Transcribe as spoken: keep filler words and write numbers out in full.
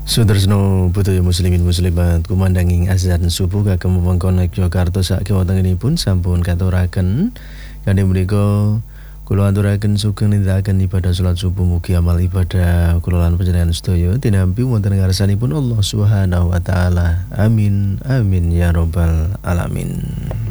Sutresno Budaya Muslimin Muslimat kumandanging azan subuh kagem wewengkon Yogyakarta sak kiwatengenipun sampun katuraken kanthi menika kula aturaken sugeng nindakaken ibadah salat subuh mugi amal ibadah kula lan panjenengan sedaya tinampi wonten ngarsanipun Allah Subhanahu wa taala. Amin amin ya rabbal alamin.